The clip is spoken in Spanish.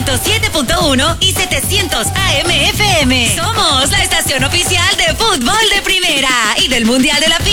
107.1 y 700 AM FM. Somos la estación oficial de fútbol de primera y del Mundial de la